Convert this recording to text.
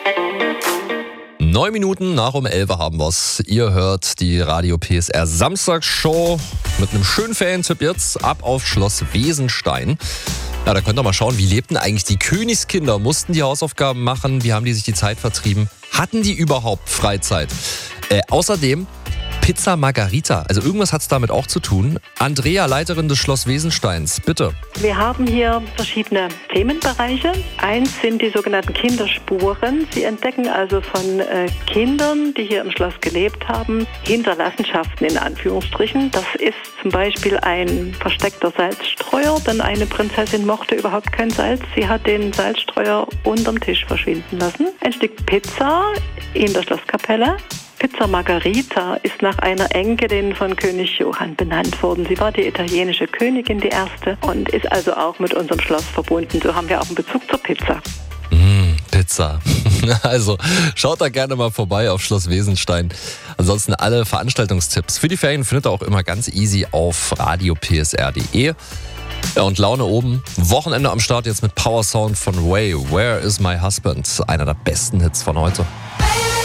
9 Minuten nach um 11 haben wir's. Ihr hört die Radio PSR Samstagsshow mit einem schönen Ferientipp jetzt ab auf Schloss Wesenstein. Ja, da könnt ihr mal schauen, wie lebten eigentlich die Königskinder? Mussten die Hausaufgaben machen? Wie haben die sich die Zeit vertrieben? Hatten die überhaupt Freizeit? Außerdem Pizza Margharita. Also irgendwas hat es damit auch zu tun. Andrea, Leiterin des Schloss Wesensteins, bitte. Wir haben hier verschiedene Themenbereiche. Eins sind die sogenannten Kinderspuren. Sie entdecken also von Kindern, die hier im Schloss gelebt haben, Hinterlassenschaften in Anführungsstrichen. Das ist zum Beispiel ein versteckter Salzstreuer, denn eine Prinzessin mochte überhaupt kein Salz. Sie hat den Salzstreuer unterm Tisch verschwinden lassen. Ein Stück Pizza in der Schlosskapelle. Pizza Margharita ist nach einer Enkelin von König Johann benannt worden. Sie war die italienische Königin, die erste, und ist also auch mit unserem Schloss verbunden. So haben wir auch einen Bezug zur Pizza. Pizza. Also schaut da gerne mal vorbei auf Schloss Wesenstein. Ansonsten alle Veranstaltungstipps für die Ferien findet ihr auch immer ganz easy auf radiopsr.de. Ja, und Laune oben. Wochenende am Start jetzt mit Power Sound von Way. Where is my husband? Einer der besten Hits von heute.